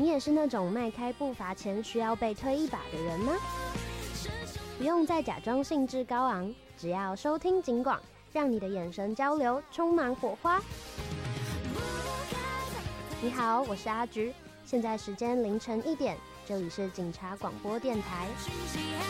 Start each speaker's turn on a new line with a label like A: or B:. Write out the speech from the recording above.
A: 你也是那种迈开步伐前需要被推一把的人吗？不用再假装兴致高昂，只要收听警广，让你的眼神交流充满火花。你好，我是阿菊，现在时间凌晨1点，这里是警察广播电台。